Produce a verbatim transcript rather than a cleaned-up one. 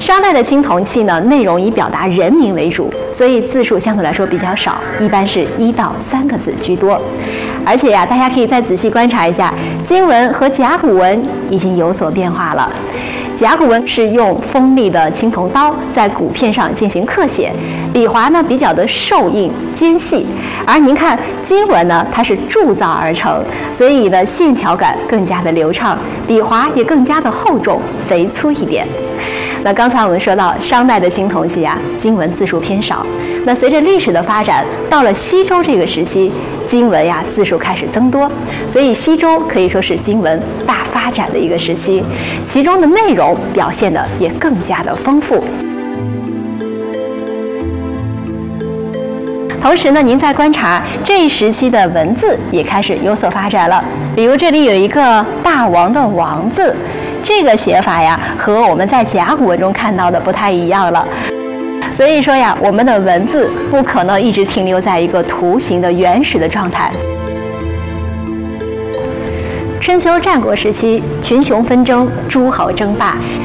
商代的青铜器呢，内容以表达人名为主，所以字数相对来说比较少，一般是一到三个字居多。而且呀，大家可以再仔细观察一下，金文和甲骨文已经有所变化了。甲骨文是用锋利的青铜刀在骨片上进行刻写，笔划呢比较的瘦硬尖细，而您看金文呢，它是铸造而成，所以呢线条感更加的流畅，笔划也更加的厚重肥粗一点。那刚才我们说到商代的青铜器啊，金文字数偏少。那随着历史的发展，到了西周这个时期，金文呀字数开始增多，所以西周可以说是金文大发展的一个时期，其中的内容表现的也更加的丰富。同时呢，您在观察这一时期的文字也开始有所发展了，比如这里有一个大王的王字。这个写法呀，和我们在甲骨文中看到的不太一样了。所以说呀，我们的文字不可能一直停留在一个图形的原始的状态。春秋战国时期，群雄纷争，诸侯争霸，